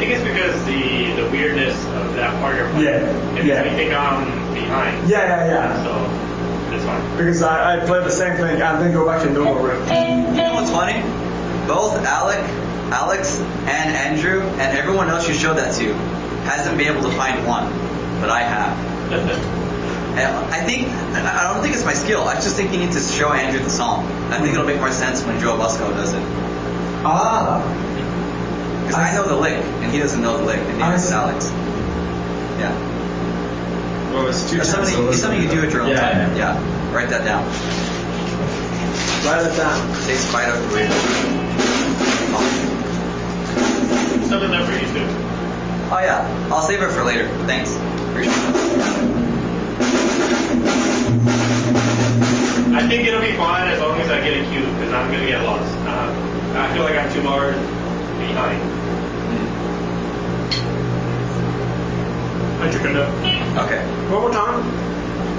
think it's because the weirdness of that part you're playing. Yeah. I think I'm behind. Yeah. So it's fine. Because I played the same thing and then go back to normal riff. You know what's funny? Both Alex, and Andrew, and everyone else you showed that to hasn't been able to find one, but I have. And I don't think it's my skill. I just think you need to show Andrew the song. I think it'll make more sense when Joe Busco does it. Because I know the lick, and he doesn't know the lick, and neither does Alex. Yeah. Well, it's It's something you do at your own time. Yeah. Write that down. Write it down. Take spite out of the way. Something there for you too. Oh yeah, I'll save it for later. Thanks. Appreciate it. I think it'll be fine as long as I get a cue, because I'm gonna get lost. I feel like I'm 2 bars behind. I took a note. Okay. One more time.